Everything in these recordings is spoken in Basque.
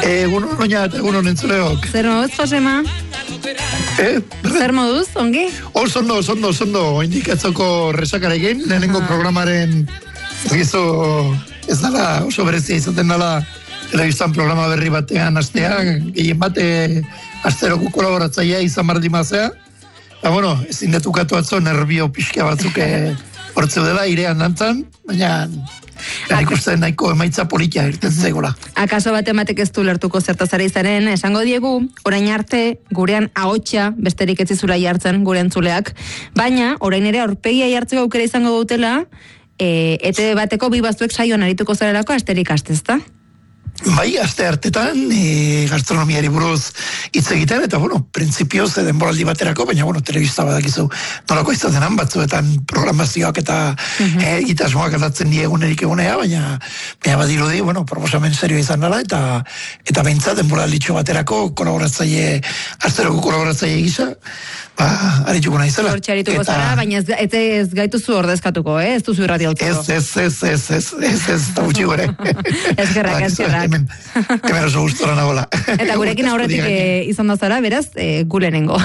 Egunon oina eta egunon entzuleok. Zer moduz, Josema? Zer moduz, ongi? Ondo, indikatzoko resakarekin, lehenengo programaren gizu ez dala oso berezia izaten dala telebistan programa berri batean astean, gehien bate asteroko kolaboratzaia izan bardimazea. Bueno, ezin detukatu atzo nervio pixka batzuk hortzeu dela, irean dantzan, baina ikusten nahiko emaitza politia irten zegoela. Akaso bat ematek ez du lertuko zertazara izaren, esango diegu, orain arte, gurean ahotsa besterik ez izula jartzen, gure entzuleak, baina, orain ere aurpegia jartzeko aukera izango dutela, ete bateko bi bazuek saioan arituko zarelako asterik astezta. Bai, aste hartetan, gastronomiari buruz hitz egiten, eta, printzipioz denboraldi baterako, baina, telebista badakizu nolako izatenan, batzuetan programazioak eta itasmoak aldatzen diegunerik egunea, baina badirudi, proposamen serio izan dela, eta behintzat denboralditxo baterako asteroko kolaboratzaile gisa, arituko nahizela. Hortxe arituko zara, baina ez gaituzu ordezkatuko, ez duzu irrati altzeko. Ez, da gutxi gore. Ezkerrak. Hemen oso gustora nagola. Eta gurekin aurretik izan da zara, beraz, gulenengo.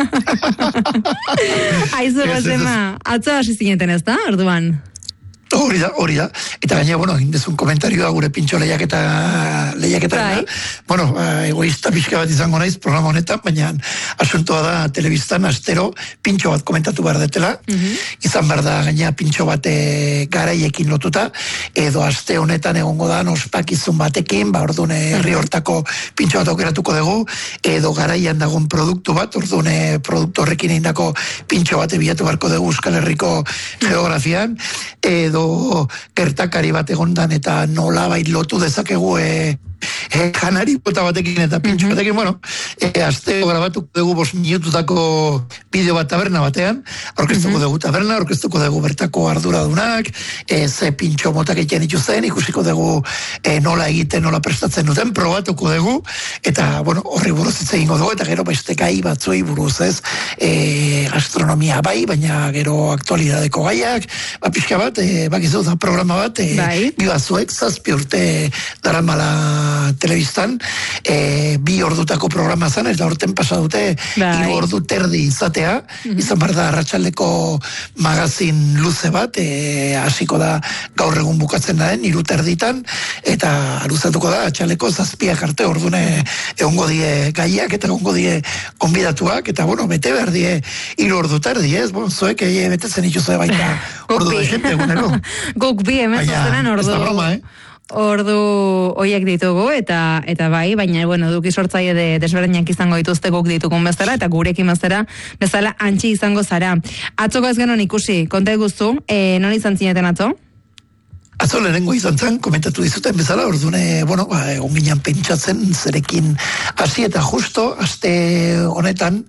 Aizu, Josema, atzo hasi zineten ez da, orduan? Hori da. Eta gaina, indezun komentarioa gure pintxo lehiaketa. Egoista pixka bat izango naiz programa honetan, baina asuntoa da telebistan astero pintxo bat komentatu behar detela. Izan behar da gaina pintxo bat garaiekin lotuta, edo aste honetan egongo da ospakizun batekin, orduan herri hortako pintxo bat aukeratuko dugu, edo garaian dagoen produktu bat, orduan produktu horrekin egindako pintxo bat ebiatu beharko dugu Euskal Herriko geografian, edo gertakari bat egondan eta nolabait lotu dezakegu janari bota batekin eta pintxo batekin, asteo grabatuko dugu 5 minututako bideo bat taberna batean, aurkeztuko dugu taberna, aurkeztuko dugu bertako arduradunak, ze pintxo motak egiten dituzen, ikusiko dugu nola egiten, nola prestatzen duten, probatuko dugu, eta horri buruz hitz egingo dugu, eta gero beste gai batzuei buruz, ez, gastronomia bai, baina gero aktualidadeko gaiak, pixka bat, bakizu da programa bat, bi batzuek 7 urte daramala telebistan, 2 ordutako programa zan, eta horten pasa dute 3 ordu terdi izatea, izan behar da arratsaldeko magazin luze bat, hasiko da gaur egun bukatzen den 3 terditan, eta luzatuko da atxaleko 7 arte ordune egongo die gaiak, eta egongo die konbidatuak, eta bete behar die 3 ordu terdi, ez? Zoek betetzen ituzue baita ordu da jente egunero. Guk bi hemen zuzenen ordu. Ez da broma, Ordu hoiek ditugu, eta bai, baina, duki sortzaile desberdinak izango dituzte guk ditugun bezala, eta gurekin bezala antxi izango zara. Atzoko ez genuen ikusi, konta eguztu, non izan zineten atzo? Atzo lehenengo izan zen, komentatu dizuten bezala, orduan, egon ginen pentsatzen zerekin hasi eta justo, aste honetan,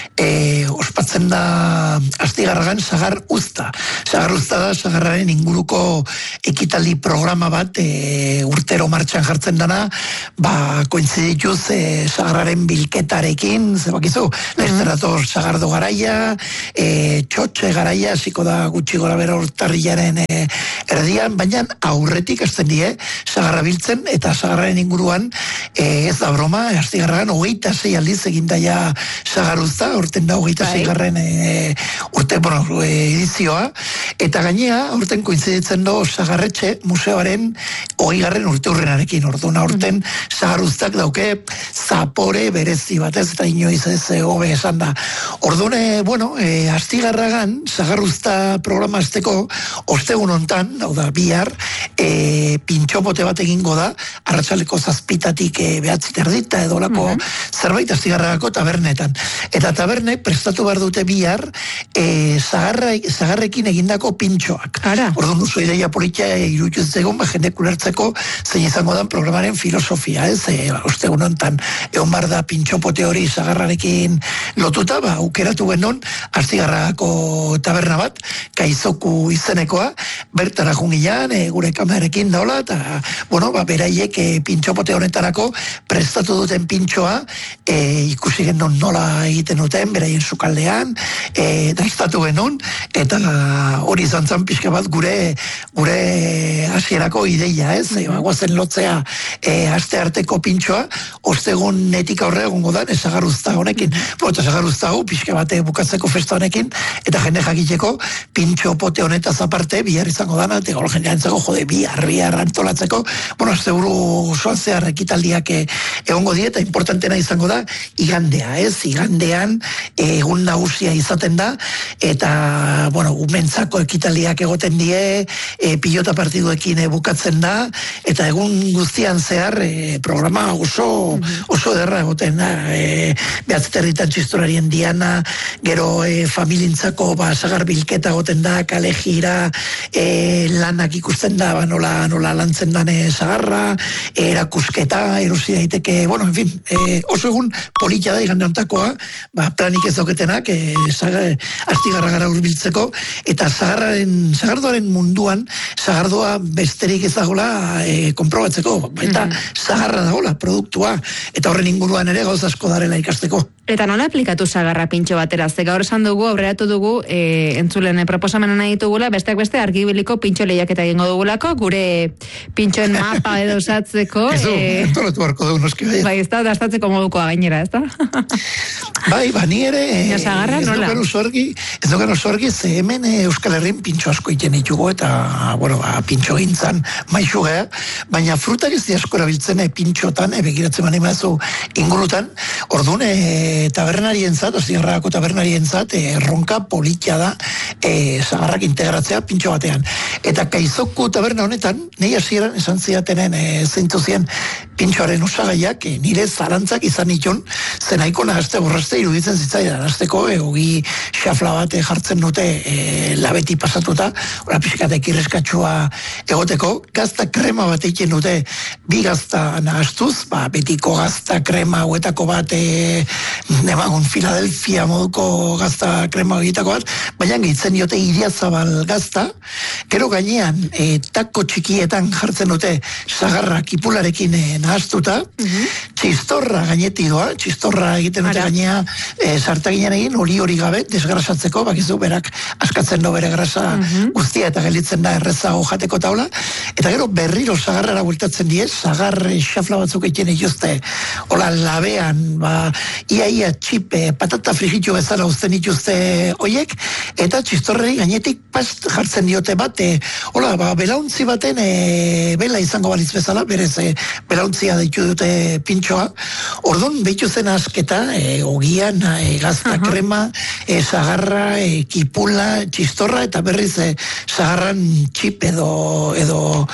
ospatzen da astigarragan Sagar Uzta. Sagar Uzta da, Sagarraren inguruko ekitaldi programa bat urtero martxan jartzen dana, kointzidituz Sagarraren bilketarekin, zebakizu, laizterator Sagardo garaia, txotxe garaia, hasiko da gutxi gora bera urtarrilaren erdian, baina aurretik hasten die sagarra biltzen, eta sagarraren inguruan ez da broma, astigarragan 26 aldiz egindaia Sagar Uzta, urten da 26 garren urte, edizioa, eta gainea, urten koinziditzen do Sagarretxe museoaren 20 garren urte hurrenarekin, urten Sagar Uztak dauke zapore berezi batez, eta inoiz ez hobe esan da. Orduan, astigarragan Sagar Uzta programa azteko ostegun hontan, hau da, bihar, pintxopote bat egingo da, arratsaleko 7:00 9:00 erdita edo lako zerbait astigarragako tabernetan. Eta tabernek prestatu behar dute bihar sagarrekin egindako pintxoak. Orduan duzu ideia politia irudituz egon, jende kulertzeko zein izango dan programaren filosofia, ez? Ostegun hontan egon bar da pintxopote hori sagarrarekin lotuta, aukeratu genuen Astigarrako taberna bat, Kaizoku izenekoa, bertara jungian, gure kamerarekin daola, eta, beraiek pintxopote honetarako prestatu duten pintxoa, ikusi genuen nola egiten duten, beraien sukaldean, daztatu genuen, eta hori izan zan pixka bat gure hasierako ideia, ez? Guazen lotzea aste arteko pintxoa, ostegun netik aurre egongo da, esagarruzta honekin, eta esagarruzta hau, pixka bate bukatzeko festa honekin, eta jende jakiteko pintxo pote honetaz aparte, bihar izango dana, eta gol jendean zego, bihar antolatzeko, azte buru osoan zehar ekitaldiak egongo die, eta importantena izango da, igandea, ez? Igandean egun nagusia izaten da, eta, umentzako ekitaldiak egoten die, pilota partiduekin bukatzen da, eta egun guztian zehar programa oso ederra egoten da, behatzeterritan txistorarien diana, gero familintzako sagar bilketa egoten da, kale jira, lanak ikusten da, nola lantzen dane sagarra, erakusketa, erosi daiteke, oso egun politia da igande ontakoa, planik ez dauketenak, Astigarra gara urbiltzeko, eta sagardoaren munduan, sagardoa besterik ezagola konprobatzeko, eta sagarra dagoela, produktua, eta horren inguruan ere gauz asko darela ikasteko. Eta nola aplikatu sagarra pintxo batera? Ze gaur esan dugu, aurreratu dugu, entzulen proposamena nahi ditugula, besteak beste argibiliko pintxo lehiaketa egingo dugulako, gure pintxoen mapa edo osatzeko. Entolatu barko dugu noski bai. Bai, ez da, dastatzeko modukoa gainera, ez da? Bai, ni ere, sagarra nola? Ez dugan oso argi, ze hemen Euskal Herrin pintxo asko iten ditugu, eta, pintxo gintzan maixu gea, baina frutak ez di asko erabiltzen pintxotan, begiratzen mani mazu ingurutan, orduan, tabernarien zat, Astigarrako tabernarien zat, erronka politia da, sagarrak integratzea pintxo batean. Eta Kaizoku taberna honetan, nahi hasieran esan zidatenen zeintu zien pintxoaren osagaiak, nire zarantzak izan itun, zenaiko nahazte borrazte iruditzen zitzaidan, azteko, ogi xafla bat jartzen dute labeti pasatuta, ora pixkatek irreskatxua egoteko, gazta krema bat egiten dute, bi gazta nahaztuz, betiko gazta krema huetako bat, nemagun Filadelfia moduko gazta krema egitako bat, baina gehitzen diote Iriazabal gazta, gero gainean tako txikietan jartzen dute sagarra kipularekin nahaztuta, txistorra gainetik doa, txistorra egiten dute gainea sartaginan egin, hori gabe, desgrasatzeko, bakizu berak askatzen do bere grasa guztia eta gelitzen da errezago jateko taula, eta gero berriro sagarrara bueltatzen die, sagarre xafla batzuk egiten dituzte, hola labean, ia txipe, patata frigitu bezala uzten dituzte oiek, eta txistorreri gainetik past jartzen diote bat, belauntzi baten bela izango balitz bezala, berez belauntzia deitu dute pintxoa, orduan behitu zen asketa, ogian, gazta krema, sagarra, kipula, txistorra, eta berriz sagarran txip edo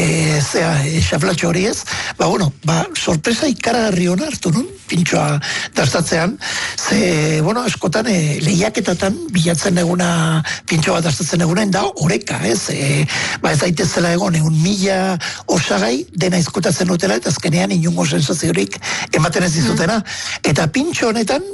xaflatxo hori ez, sorpresa ikaragarri hona hartu nun, pintxoa dastatzean, ze, askotan lehiaketatan bilatzen eguna, pintxo bat dastatzen egunen da, oreka, ez? Ez daitezela egon, 1000 osagai dena izkutatzen dutela, eta azkenean inungo sensaziorik ematen ez dizutena. Eta pintxo honetan,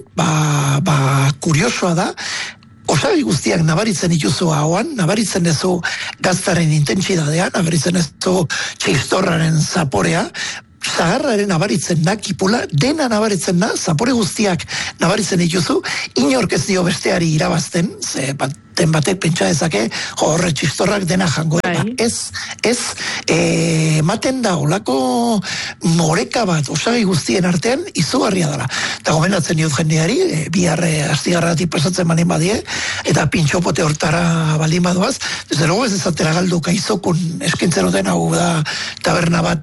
kuriosoa da, osagai guztiak nabaritzen dituzu hauan, nabaritzen dezu gaztaren intentsidadean, nabaritzen dezu txistorraren zaporea, sagarraren nabaritzen da, kipula, dena nabaritzen da, zapore guztiak nabaritzen dituzu, inork ez dio besteari irabazten, ze batek pentsa dezake, horre txistorrak dena jango. Ez, ematen da, olako moreka bat, osagai guztien artean, izugarria dela. Eta gomendatzen diot jendeari, bihar Astigarratik pasatzen manen badie, eta pintxopote hortara baldin badoaz, desde logo ez ezatera galdu Kaizokun eskintzen duten hau da taberna bat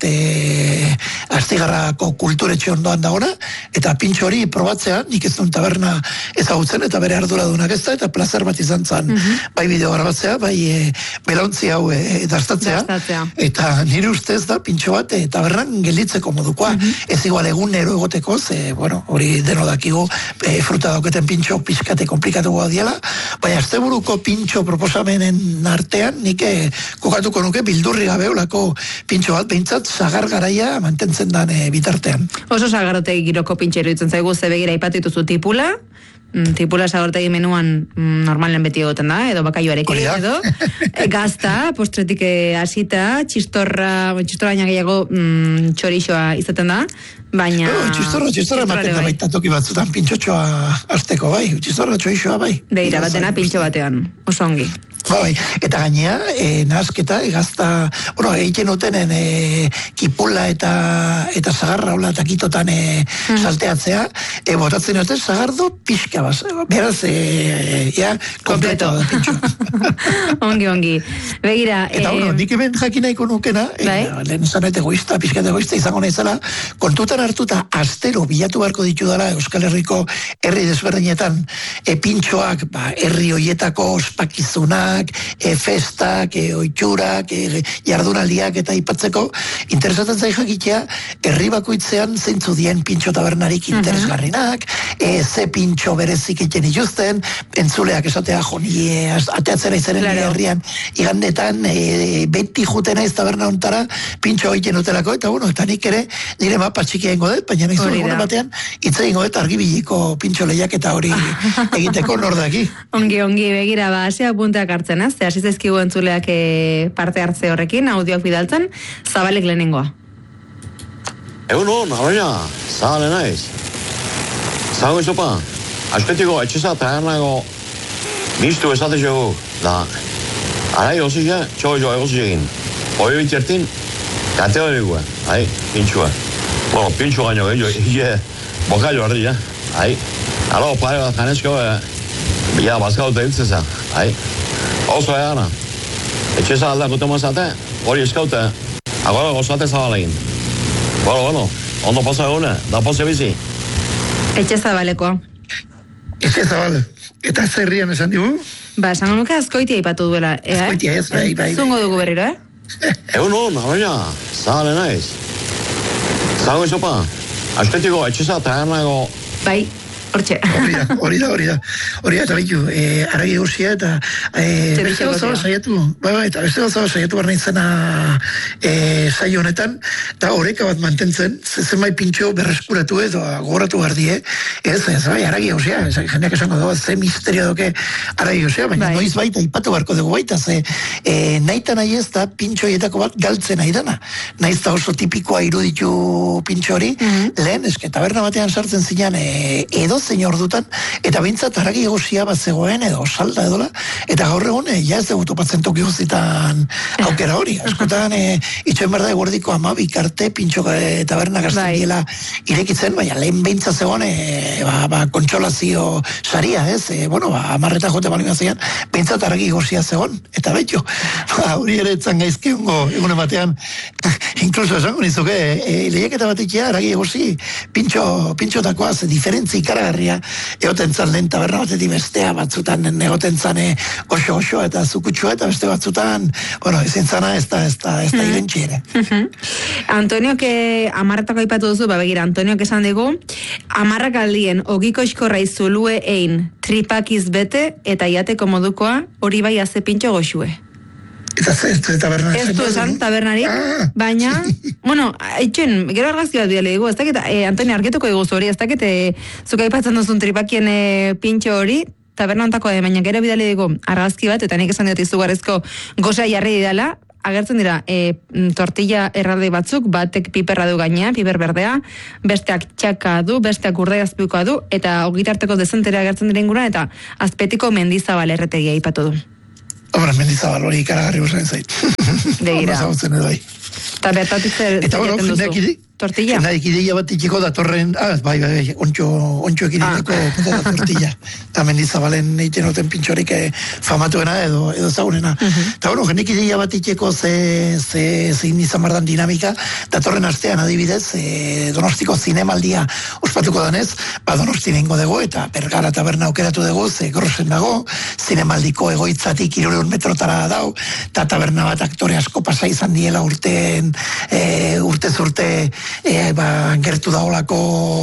Astigarrako kulturetxe ondoan dagoena, eta pintxo hori probatzea, nik ez duen taberna ezagutzen, eta bere arduradunak ez da, eta plazer bat izan zan batean, bai bideo grabatzea, bai belauntzi hau dastatzea, eta nire ustez da pintxo bat tabernan gelditzeko modukoa, ez igual egunero egoteko, hori deno dakigu, fruta dauketen pintxo pixkate komplikatuko diela, baina asteburuko pintxo proposamenen artean, nik kokatuko nuke bildurri gabe olako pintxo bat, behintzat sagar garaia mantentzen dan bitartean. Oso sagarotegi giroko pintxero itzen zaigu, ze begira ipatu dituzu tipula sagarotegi menuan normalen beti egoten da, edo bakaiuarekin edo, gazta, postretik hasita, txistorra baina gehiago txorixoa izaten da, baina... Txistorra ematen da baita toki batzutan pintxotxoa azteko, bai, txistorra txorixoa, bai. Beira, batena pintxo batean, oso ongi. Bai, eta gainea, nahasketa, gazta, egiten utenen kipula eta sagarra hola takitotan salteatzea, botatzen duten sagardo pixka baz, beraz, kompleto. Ongi. Begira... Eta nik hemen jakinaiko nukena, lehen zanet egoista, pixkat egoista izango naizela, kontutan hartuta astero bilatu beharko ditu dela Euskal Herriko herri desberdinetan pintxoak, herri hoietako ospakizunak, festak, oitxurak, jardunaldiak eta ipatzeko, interesatzen zai jakitea, herri bakoitzean zeintzu dien pintxo tabernarik interesgarrinak, ze pintxo berezik egiten ituzten, entzuleak esatea joni ateatzera izaren herrian igandetan, beti jutena ez taberna ontara pintxo egiten utelako, eta nik ere nire mapa txikia ingo dut, baina nahi zuen batean, itza ingo dut argibiliko pintxo lehiak eta hori egiteko nordaki. Ongi, begira, hasea punteak hartzen, ze hasi zaizkigu entzuleak parte hartze horrekin, audioak bidaltzen, Zabalek lehenengoa. Egun baina, Zabale naiz. Zago izopa, aspetiko etxeza tabernago mistu esate jogu, da, arai osike, txogo egosik egin. Hoi bitxertin, kate hori gu, pintxua. Pintxua gaino gehiago, bokailo harri, alo, pare bat janezko, bila bazkaute hiltzeza, oso egana. Etxeza aldakute mazate, hori eskaute, agora gozate Zabalegin. Ondo pasa egune, da pose bizi. Etxe Zabalekoa. Etxe Zabale. Eta zerrian esan digu? Esango nuke Azkoitia ipatu duela. Azkoitia ez, bai. Zungo dugu berriro, Egun baina, Zabale naiz. Zago izopa, aspetiko etxeza tabernago... Bai. Hortxe. Hori da, eta bitu, aragi guzia, eta beste gozaba saiatu barra izena saio honetan, eta horreka bat mantentzen, zenbait pintxo berreskuratu edo gogoratu bardie, aragi guzia, jendeak esango dugu, ze misterio doke aragi guzia, baina noiz baita, ipatu barko dugu baita, nahita nahi ez da pintxoietako bat galtzen nahi dana, nahiz da oso tipikoa iruditu pintxo hori, lehen, taberna batean sartzen zinean, edo zein ordutan, eta bintzat aragi egozia bat zegoen, edo salda edola, eta gaur egun, ez dugu topatzen toki guztietan aukera hori. Askotan, itxoen berda egordiko amabik arte, pintxo taberna gazten diela irekitzen, baina lehen behintzat zegoen, kontsolazio saria, amarreta jote balima zegoen, behintzat aragi egozia zegoen, eta betxo, hori ere etzan gaizkiongo, egunen batean, inkluso esango nizuke, lehiaketa bat ikia, aragi egozi, pintxotakoa, diferentzi ikaragarria, egoten zan lehen taberna batetik bestea, batzutan egoten zan goxo eta zukutsua, eta beste batzutan, ezin zana ez da irentxi ere. Antonio, amarratako ipatu duzu, begira, Antonio, esan digu, amarrak aldien, ogiko iskorra izulue ein, tripakiz bete, eta iateko modukoa, hori bai aze pintxo goxue. Eta ez tabernari. Ez du esan tabernari, baina, etxen, gero argazki bat bidale dugu, ez dakit, Antonio, argituko dugu hori, ez dakit, zuka ipatzen duzun tripakien pintxo hori, taberna ontako baina gero bidale dugu argazki bat, eta nik esan dut izugarrizko goza jarri didala, agertzen dira tortilla erralde batzuk, batek piperra du gainea, piper berdea, besteak txaka du, besteak urde azpikoa du, eta ogitarteko dezentera agertzen dira ingura, eta azpetiko Mendizabal erretegia ipatu du. Mendizabal hori ikaragarri usain zait. Begira. Eta bertatik zer egiten duzu? Tortilla? Jendaik ideia bat itxiko datorren, bai, ontxo ekineko tortilla. Eta Mendizabalen egiten oten pintxorik famatuena edo zaunena. Eta jendaik ideia bat itxiko zein izan bardan dinamika, datorren astean adibidez, Donostiko zinemaldia ospatuko danez, Donosti nengo dugu, eta Bergara taberna aukeratu dugu, ze grosen dago, zinemaldiko egoitzatik 300 metrotara dau, eta taberna bat aktore asko pasa izan diela urtez urte gertu daolako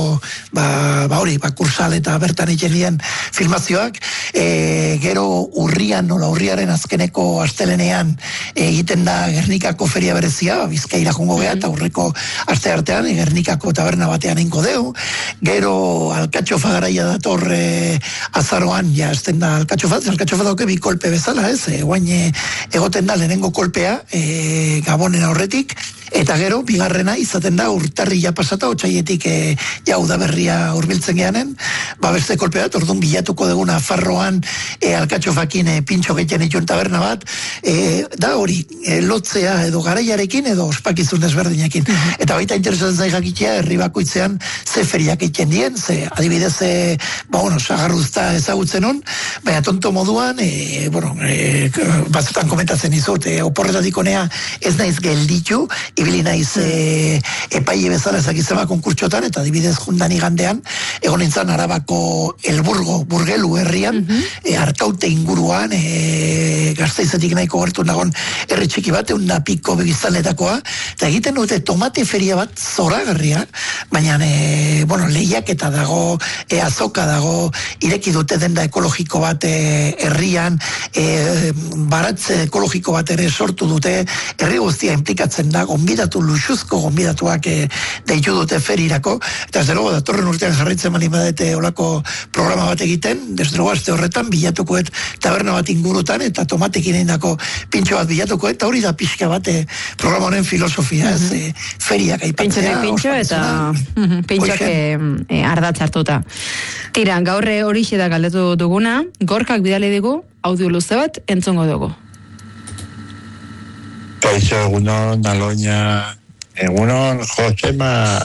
kursal eta bertan egiten filmazioak, gero urriaren azkeneko astelenean egiten da Gernikako feria berezia, Bizkaira jongo geha, eta urreko aste artean Gernikako taberna batean ingo deu, gero alkatxofa garaia dator azaroan, esten da alkatxofa dauke bi kolpe bezala, guain egoten da lehenengo kolpea Gabonen aurretik, eta gero, bigarrena izaten da urtarri ja pasata, otxaietik udaberria hurbiltzen geanen, beste kolpea, orduan bilatuko duguna Farroan alkatxofakin pintxo gehien itxun taberna bat, da hori, lotzea edo garaiarekin edo ospakizun desberdinekin. Eta baita interesatzen zai jakitea, herri bakoitzean ze feriak egiten dien, ze adibidez, sagarruzta ezagutzen hon, baina tonto moduan, batzutan komentatzen izut, oporretatik honea ez naiz gelditu, ibili naiz epaile bezala ezakizema konkurtsotan, eta adibidez jundan igandean, egon nintzen Arabako Burgelu herrian, Arkaute inguruan, Gasteizetik nahiko gertu nagon herri txiki bat, 100 piko begiztanetakoa, eta egiten dute tomate feria bat zoragarria, baina lehiak eta dago, azoka dago, ireki dute denda ekologiko bat herrian, baratze ekologiko bat ere sortu dute, herri guztia implikatzen da, luxuzko gonbidatuak deitu dute ferirako, eta ez dugu datorren urtean jarritzen mani badete olako programa bat egiten, desde luego aste horretan bilatukoet taberna bat ingurutan, eta tomatekin egindako pintxo bat bilatukoet, eta hori da pixka bat programa honen filosofia, feriak aipatzea. Pintxo eta pintxoak ardatz hartuta. Tira, gaur hori da galdetu duguna, Gorkak bidali dugu, audio luze bat entzongo dugu. Kaixo, egunon, Aloña, egunon, Josema.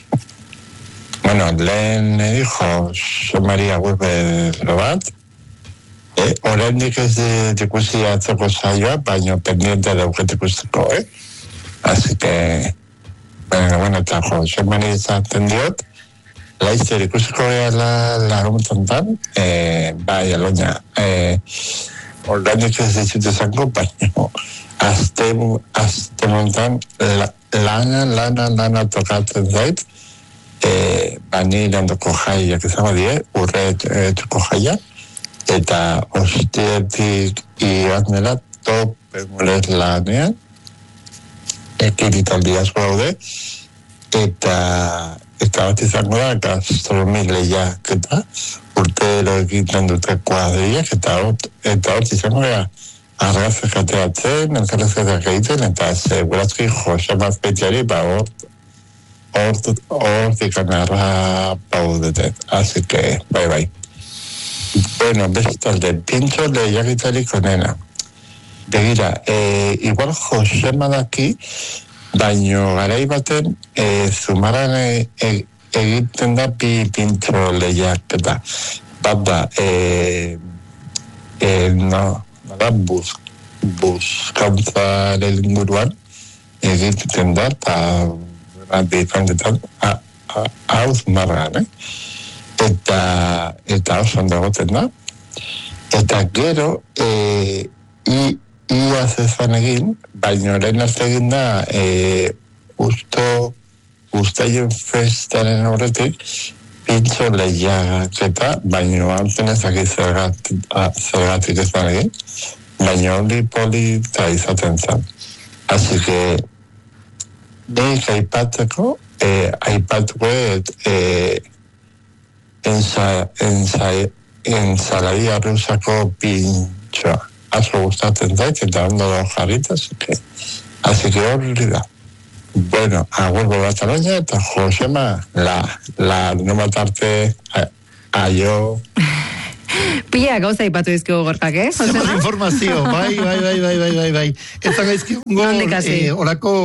Lehen dijo, Maria Gurbe bat, oraindik ez ikusi atzeko saioa, baina pendiente dauket ikusteko, Así que, eta Jose Maria izaten diot, laizzer ikusiko laruntan, bai, Aloña, oraindik ez ditut izango, baina, Azte montan lana tokatzen zait, bani landoko jaiak izango die, urretuko jaia, eta ostietik iratnela tope molez lanean, ekiritaldi asko daude, eta bat izango da gastronomi lehiak eta urtero egiten dute kuadriak, eta hort izango da, argazak ateatzen, elkarrezketak egiten, eta segurazki Jose Mazpetxari, hortik anarra paudeten. Así que, bai. Bestalde, pintxo lehiagitarik onena. Begira, igual Jose Madaki, baino garai baten, Zumaran egiten da pintxo lehiaketa. Bat da, buskantzaren inguruan egiten da, eta difantetan hauz marran, eta oso ondagoten da. Eta gero, iaz ezan egin, baina orain arte egin da, Uztaien festaren horretik, pintxo lehiaketa, baina anten ezakit zergatik ezan egin, baina hori polita izaten zen. Así que, nik aipatuko ensaladia rusako pintxoa. Asko gustatzen zait, eta ondo da jarrita, así que hori da. Bueno, aguerdo bat Aloña, eta Josema, la no matarte, aio. Pila gauza ipatu dizkigu Gorkak, Zenbat informazio, bai. Eta gaizki,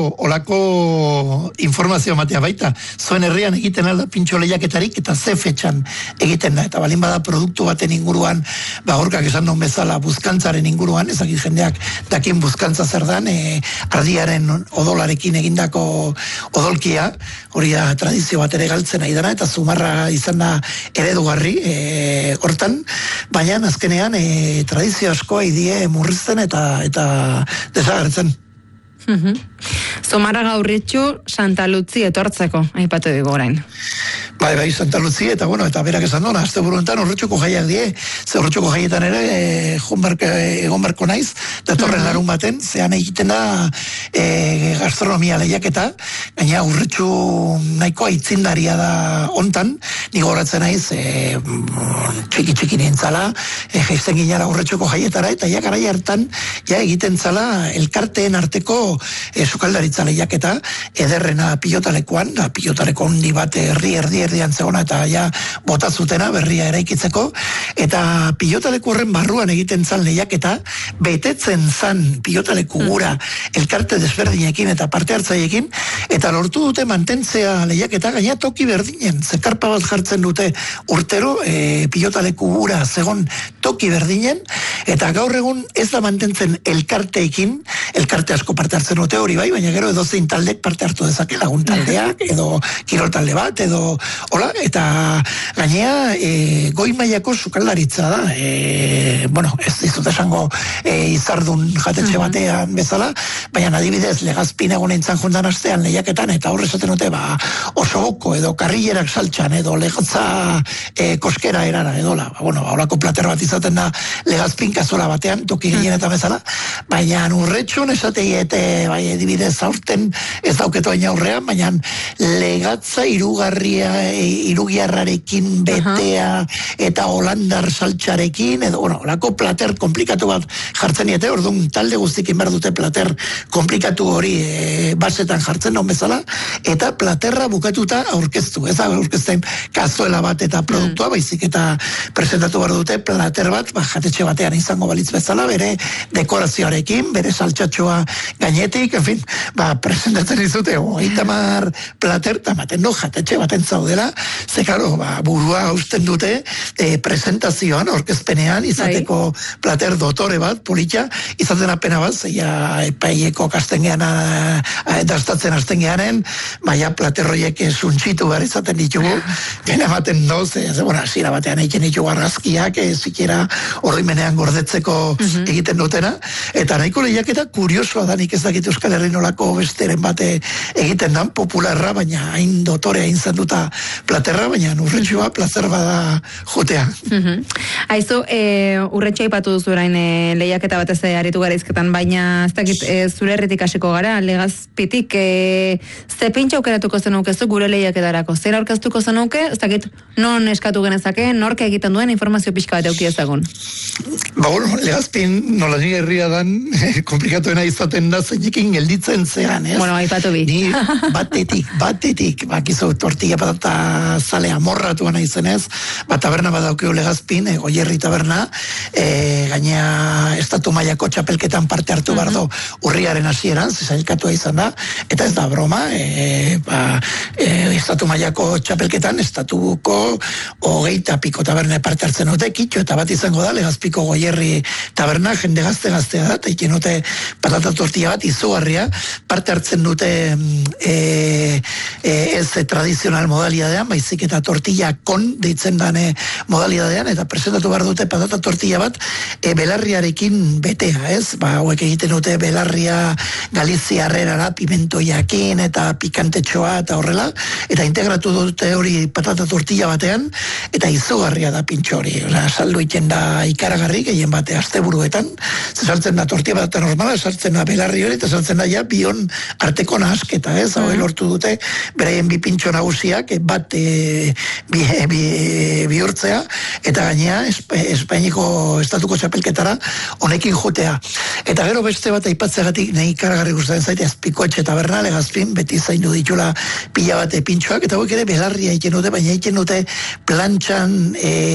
olako informazio matea baita. Zuen herrian egiten alda pintxo lehiaketarik eta ze fetxan egiten da. Eta balin bada produktu baten inguruan, Gorkak esan duen bezala buzkantzaren inguruan, ezakit jendeak dakin buzkantza zer dan, ardiaren odolarekin egindako odolkia, hori da tradizio bat ere galtzen ari dana, eta Zumarra izan da eredugarri hortan, baina azkenean tradizio asko idie murrizten eta desagertzen. Zumarra gaurritxu Santa Luzi etortzeko, aipatu dugu orain. Bai, Santa Luzi, eta berak esan duen, azte buruntan horretxuko jaiak die, ze horretxuko jaietan ere egon barko naiz, datorren larun baten, zean egiten da gastronomia lehiaketa, gaina horretxu nahikoa itzindaria da ontan, nigo horatzen naiz, txiki nintzala, jaizten ginara horretxuko jaietara, eta ja garai hartan, ja egiten zala elkarteen arteko sukaldaritza lehiaketa, ederrena pilotalekuan, pilotaleko handi bat erdian zegona eta ja bota zutena berria eraikitzeko, eta pilotaleku horren barruan egiten zan lehiaketa, betetzen zan pilotaleku gura elkarte desberdinekin eta parte hartzaiekin, eta lortu dute mantentzea lehiaketa gaina toki berdinen, zekarpa bat jartzen dute urtero pilotaleku gura zegon toki berdinen, eta gaur egun ez da mantentzen elkarteekin, elkarte asko parte hartzen dute hori bai, baina gero edozein taldek parte hartu dezake, lagun taldeak, edo kirol talde bat, edo hola, eta gainea goi mailako sukaldaritza da, ez dizut esango izardun jatetxe batean bezala, baina adibidez Legazpin egon eintzan juntan astean lehiaketan, eta horre esaten dute osoboko edo karrillerak saltxan, edo legatza koskera erara, edo holako plater bat izaten da Legazpin kazola batean, toki gehienetan bezala, baina urretxun esateiete, bai, adibidez aurten ez dauketu aina aurrean, baina legatza irugiarrarekin betea eta holandar saltxarekin, edo, olako plater komplikatu bat jartzen diete, orduan talde guztikin behar dute plater komplikatu hori basetan jartzen non bezala, eta platerra bukatuta aurkeztu, ez da aurkezten kazuela bat eta produktua, baizik eta presentatu behar dute plater bat, jatetxe batean izango balitz bezala, bere dekorazioarekin, bere saltxatxoa gainetik, en fin, presentatzen izute, itamar plater, tamaten jatetxe baten zaudela, ze karo, burua hausten dute presentazioan, orkezpenean, izateko plater dotore bat, politxa, izaten apena bat, zeia epaieko kasten gehan, dastatzen hasten gehanen, baina platerroiek suntxitu behar izaten ditugu, gena baten doz, zira batean egiten ditugu argazkiak, zikera horrimenean gordetzeko egiten dutena, eta nahiko lehiaketa kuriosoa da, nik ez dakit Euskal Herri nolako besteren bate egiten dan, popularra, baina hain dotore, hain zenduta platerra, baina urretxua plazer bada jotea. Aizu, urretxua ipatu duzu orain lehiaketa batez aritu gara izketan, baina ez dakit zure herritik hasiko gara, Legazpitik, ze pintxa aukeratuko zenuke zu gure lehiaketarako? Zer aurkeztuko zenuke? Ez dakit, non eskatu genezake, nork egiten duen informazio pixka bat euki ezagun? Legazpin nola ni herria dan, komplikatuena izaten da zeinekin gelditzen zean, ez? Aipatu bi. Ni batetik, bakizu tortilla patata zale amorratuan izenez, taberna badaukio Legazpin, Goierri taberna, gaina estatu mailako txapelketan parte hartu bardo urriaren hasieran, zailkatua izan da, eta ez da broma, estatu mailako txapelketan, estatuko 20 piko taberna parte hartzen dute, kitxo eta bat izango da, Legazpiko Goierri taberna, jende gaztea da, eta ikin dute patata tortilla bat izugarria, parte hartzen dute ez tradizional modalidadean, baizik eta tortilla kon deitzen dane modalidadean, eta presentatu behar dute patata tortilla bat belarriarekin betea, ez? Hauek egiten dute belarria galiziarrerara pimento jakin eta pikantetxoa eta horrela, eta integratu dute hori patata tortilla batean, eta izugarria da pintxo hori. Saldu iten da ikaragarri, gehien bate asteburuetan, sartzen da tortilla batata normala, sartzen da belarri hori, eta sartzen da ja bion arteko nahasketa, ez? Hau lortu dute, beraien bi pintxo nagusiak, bat bihurtzea, eta gainea Espainiko estatuko txapelketara honekin jotea. Eta gero beste bat aipatzegatik nahi karagarri gustatzen zaite Azpikoetxe taberna Legazpin, beti zaindu ditula pila bate pintxoak, eta hauek ere belarria egiten dute, baina egiten dute plantxan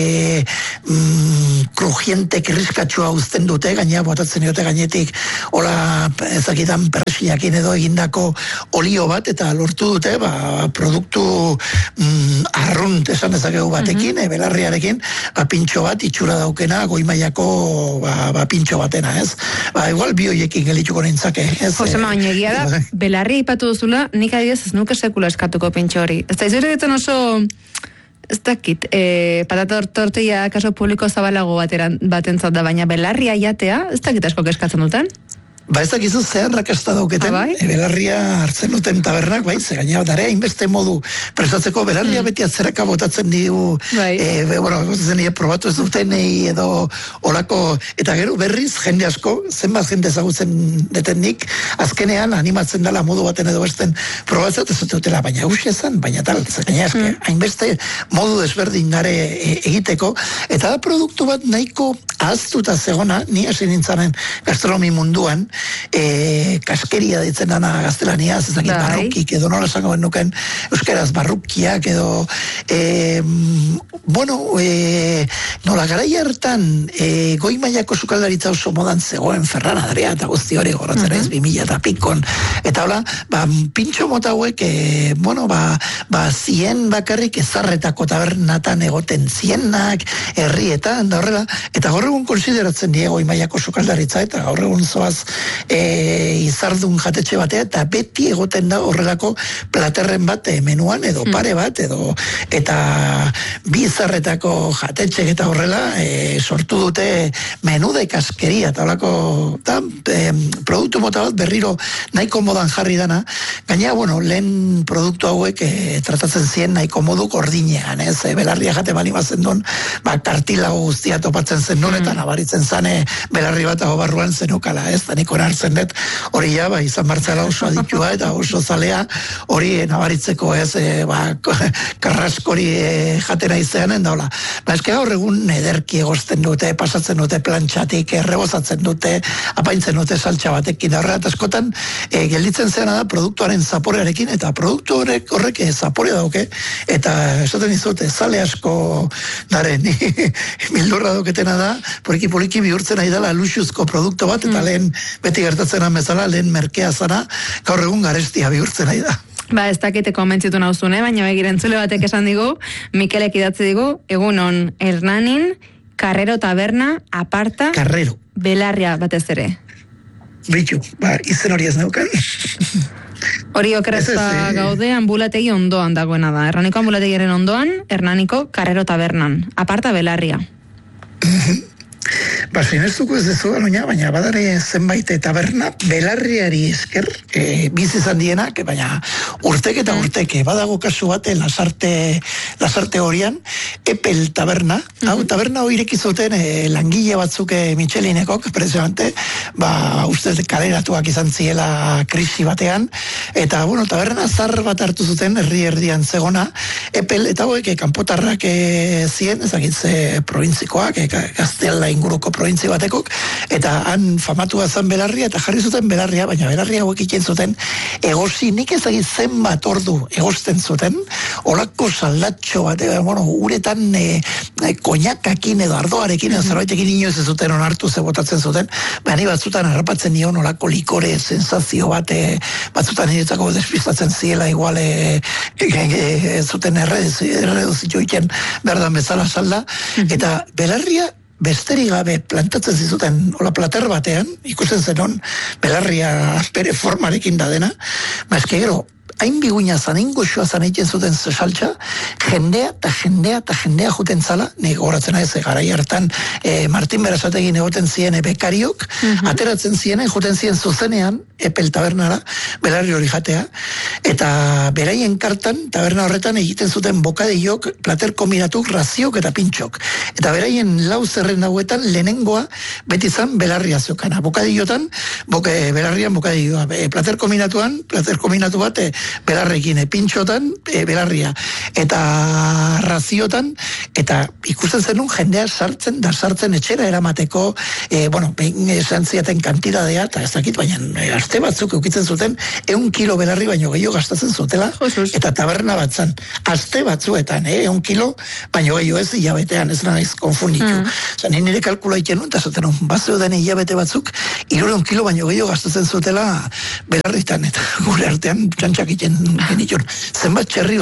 krujiente kirriskatxua uzten dute, gainea botatzen dute gainetik hola ezakitan persiakin edo egindako olio bat, eta lortu dute produktu arrunt esan dezakegu batekin, belarriarekin, pintxo bat itxura daukena goimaiako pintxo batena, ez? Igual bi hoiekin gelituko nintzake, ez? Josema, baina egia da, belarri ipatu duzula, nik adibidez ez nuke sekula eskatuko pintxo hori. Ez da izuretzen oso, ez dakit, patata tortilla kaso publiko zabalago batentzat da, baina belarria jatea, ez dakit asko eskatzen duten? Ez dakizu zeharrak ez da dauketen, belarria hartzen duten tabernak, ze gaina darea inbeste modu prestatzeko, belarria beti atzeraka botatzen digu, botatzen dira probatu ez duten edo olako, eta gero berriz jende asko, zenbat jende ezagutzen detenik, azkenean animatzen dela modu baten edo besten probatzat ez dutela, baina huxe ezan, baina tal, gaina eske, hainbeste modu desberdin gare egiteko, eta da produktu bat nahiko ahaztuta zegona, ni hasi nintzanen gastronomi munduan, kaskeria ditzen dana gaztelaniaz, ezakit barrukik edo nola esango nuken euskeraz barrukiak edo nola garai hartan goi mailako sukaldaritza oso modan zegoen Ferran Adria eta guzti hori goratzen ez 2000 eta pikon, eta hola pintxo mota hauek zien bakarrik ezarretako tabernatan egoten zienak herrietan da horrela, eta gaur egun konsideratzen die goi mailako sukaldaritza, eta gaur egun zoaz izardun jatetxe batea, eta beti egoten da horrelako platerren bat menuan, edo pare bat, eta bi izarretako jatetxek eta horrela sortu dute menu de kaskeria, eta horrelako produktu mota bat berriro nahiko modan jarri dana, gaina, lehen produktu hauek tratatzen zien nahiko modu gordinean, ez, belarria jate bali bazen duen, kartilago guztia topatzen zen duen, eta nabaritzen zane belarri bat hau barruan zenukala, ez, da niko hartzen dut, hori izan martzala oso aditua eta oso zalea, hori nabaritzeko ez, karraskori jatera izanen daula. Eske gaur egun ederki egozten dute, pasatzen dute plantxatik, rebozatzen dute, apaintzen dute saltxa batekin, da horret askotan gelditzen zena da produktuaren zaporearekin, eta produktu horrek zapore dauke, eta esaten izute, zale asko daren, mildurra dauketena da, poliki bihurtzen nahi dela luxuzko produktu bat, eta lehen beti gertatzen bezala, lehen merkea zara, gaur egun garestia bihurtzen nahi da. Ez dakite konbentzitu nauzune, baina begirentzule batek esan digu, Mikelek idatzi digu, egunon Hernanin, Carrero taberna, aparta, Carrero. Belarria batez ere. Bitu, izen hori ez neukan. Hori okerezpa gaude, ambulategi ondoan dagoena da. Hernaniko ambulategiaren ondoan, Hernaniko Carrero tabernan, aparta Belarria. Sinestuko ez dezu, baina badare zenbait taberna belarriari esker bizi izan dienak, baina urtek eta urteke, badago kasu bate lasarte horian, Epel taberna, taberna hori irekizuten langile batzuk Michelinekok, precisamente, uste kaleratuak izan ziela krisi batean, eta, taberna zar bat hartu zuten herri-erdian zegona, Epel, eta hauek kanpotarrak zien, ezagitze provintzikoak, Gaztela inguruko provintzi batekok, eta han famatua zen belarria, eta jarri zuten belarria, baina belarria hauek iken zuten, egosi, nik ezagit zenbat ordu egosten zuten, olako saldatxo bat, uretan koñakakin edo ardoarekin, edo zerbaitekin inoiz ez zuten onartu zebotatzen zuten, baina batzutan harrapatzen nion olako likore sensazio bat, batzutan niretzako despistatzen ziela, igual zuten erreduzitu iken berdan bezala salda, eta belarria besterik gabe plantatzen zizuten hola plater batean, ikusten zenon belarria bere formarekin da dena, eske gero hain biguina zan, hain goxua zan egiten zuten saltxa, jendea juten zala, nik horatzen ez, garai hartan Martin Berasategin egoten ziren bekariok, ateratzen zienen, juten ziren zuzenean, Epel tabernara, belarri hori jatea, eta beraien kartan, taberna horretan egiten zuten bokadillok, plater kombinatuk, raziok eta pintxok. Eta beraien lau zerren hauetan lehenengoa beti zan belarria zeukana. Bokadillotan, belarrian bokadilloa. Plater kombinatuan, plater kombinatu bat belarrekin, pintxotan belarria. Eta raziotan, eta ikusten zenun jendea sartzen etxera eramateko, esan ziaten kantidadea, eta ez dakit, baina aste batzuk eukitzen zuten 100 kilo belarri baino gehiago gastatzen zutela, eta taberna batzan. Aste batzuetan, 100 kilo baino gehiago ez hilabetean, ez naiz konfunditu. Zan, nire kalkula iten nun, eta zaten, bazeuden hilabete batzuk, 300 kilo baino gehiago gastatzen zutela belarritan, eta gure artean txantxak iten genitun. Zenbat txerri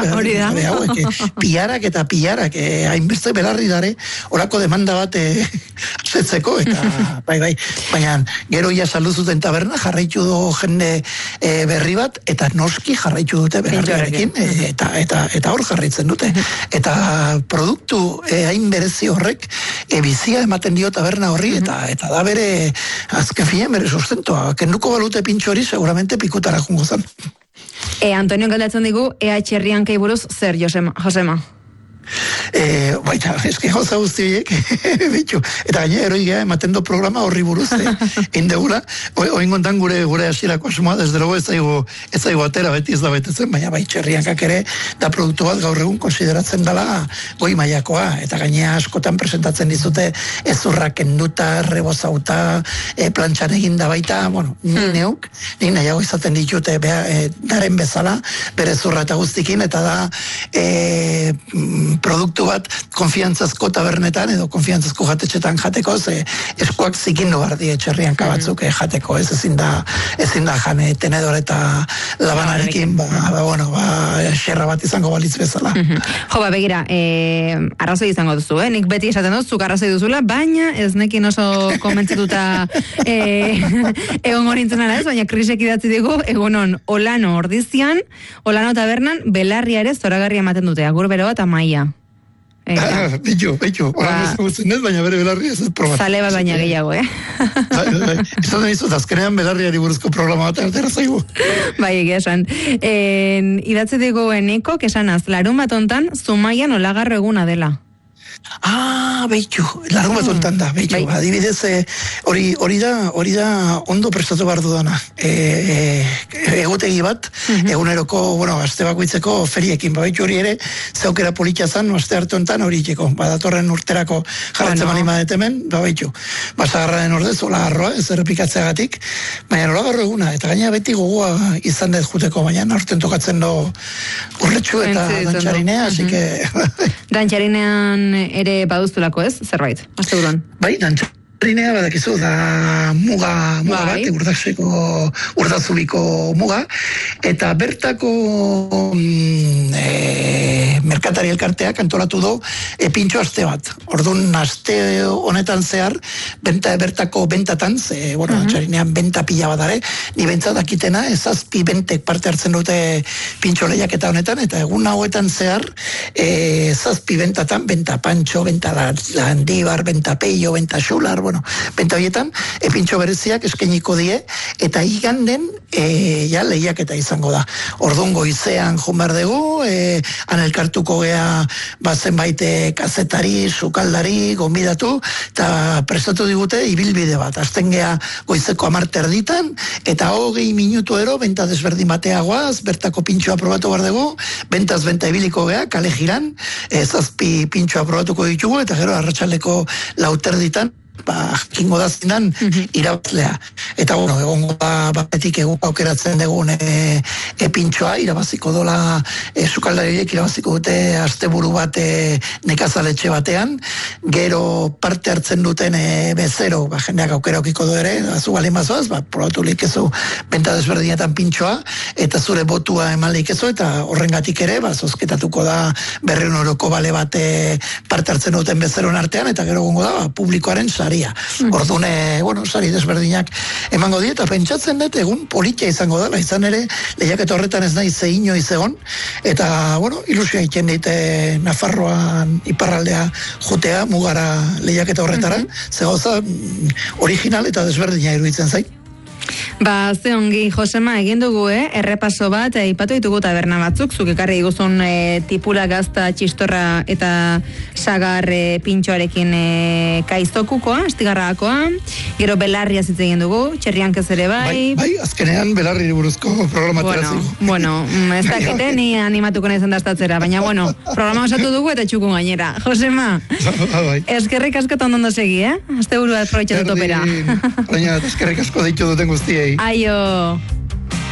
piarak eta piarak, hainbeste belarri dare, orako demanda bat asetzeko, eta bai, baina gero ia saluzuten taberna, jarraitu du jende berri bat, eta noski jarraitu dute belarriarekin, eta hor jarraitzen dute. Eta produktu hain berezi horrek, bizia ematen dio taberna horri, eta da bere, azken finen bere sustentoa. Kenduko balute pintxo hori, seguramente pikutara jungo zen. Antonio galdatzen digu, ea txerrian keiburuz zer, Josema? Baita, eski gauza guztiek bitu, eta gaine eroigea ematen do programa horri buruz indegula, oingontan gure hasierako asmoa, desde luego ez zaigu atera beti ez da betetzen, baina bai txerriankak ere da produktu bat gaur egun konsideratzen dela goi mailakoa, eta gainea askotan presentatzen dizute ezurra kenduta, rebozauta, plantxan eginda baita, nik nahiago izaten ditute daren bezala, bere ezurra eta guztikin, eta da produktu bat konfiantzazko tabernetan edo konfiantzazko jatetxetan jateko, eskuak zikindu bardi etxerrianka batzuk jateko, ezin da jane tenedor eta labanarekin, xerra bat izango balitz bezala. Begira, arrazoi izango duzu, nik beti esaten dut, zuk arrazoi duzula, baina ez nekin oso komentzituta egon horintzen ara ez, baina Krisek idatzi digu, egunon, Olano ordizian, Olano tabernan, belarria ere zoragarria ematen dute, agur bero bat amaia. Bitu, horan ez gutzen ez, baina bere belarria ez probat. Zale bat baina gehiago, Izan izut, azkenean belarriari buruzko programa bat ertera zaigu. Bai, egia esan. Idatze dugu eneko, kesanaz, larun bat ontan, Zumaian olagarro eguna dela. Beitu, larun bat ontan da, beitu. Adibidez, hori da ondo prestatu behar dudana. Egutegi bat, eguneroko, aste bakoitzeko feriekin, beitu hori ere, zeukera politia zan, aste arte ontan hori itxeko. Datorren urterako jarratzen bali madetemen, beitu. Basagarraren ordez, olagarroa, ez errepikatzeagatik, baina olagarro eguna, eta gaina beti gogoa izan dut juteko, baina norten tokatzen do urretxu eta dantxarinea, así que... Dantxarinean ere baduztulako ez, zerbait, azte buruan? Bai, dantxarinea badakizu, da muga bat, urdazubiko muga, eta bertako merkatari elkarteak antolatu do pintxo aste bat. Orduan, aste honetan zehar, bertako bentatan, dantxarinean benta pila bat dare, ni bentsa dakitena, ezazpi bentek parte hartzen dute pintxo lehiaketa honetan, eta egun hauetan zehar, zazpi bentatan, benta pantxo, benta landibar, benta peio, benta xular, benta horietan, pintxo bereziak eskainiko die, eta iganden, lehiaketa izango da. Orduan goizean jumar dugu, anelkartuko gea zenbait kazetari, sukaldari, gonbidatu, eta prestatu digute ibilbide bat. Azten gea goizeko 10 erditan, eta 20 minutu ero, benta desberdin bateagoaz, bertako pintxoa probatu behar dugu, bentaz benta ibiliko gea, kale jiran, zazpi pintxoa probatuko ditugu, eta gero arratsaleko 4 erditan, kingo dazinan irabazlea. Eta egongo batetik eguk aukeratzen dugun pintxoa, irabaziko dola sukaldariek irabaziko dute asteburu bat nekazaletxe batean, gero parte hartzen duten bezero, jendeak aukera aukiko du ere, zu bali mazoaz, probatu likezu benta desberdinetan pintxoa, eta zure botua eman likezu, eta horrengatik ere, zozketatuko da 200 euroko bale bat parte hartzen duten bezeron artean, eta gero egongo da publikoaren saria. Orduan, sari desberdinak emango die, eta pentsatzen dut egun politia izango dela, izan ere lehiaketa horretan ez nahi inoiz egon, eta, ilusioa iten dit Nafarroan iparraldea jutea mugara lehiaketa horretara, ze gauza original eta desberdina iruditzen zait. Ba, ze ongi, Josema, egin dugu, errepaso bat, ipatu ditugu taberna batzuk, zuk ekarri guzun tipula, gazta, txistorra eta sagar pintxoarekin kaizokukoa, estigarrakoa, gero belarria zitze egin dugu, txerriankez ere bai. Bai, azkenean belarri buruzko programa teratzeko. Bueno, ez dakite ni animatuko nahi zendastatzera, baina bueno, programa osatu dugu eta txukun gainera. Josema, eskerrik asko eta ondo segi, Azte burua aprobetxatu topera. Baina eskerrik asko deitu duten guztiei. Aio.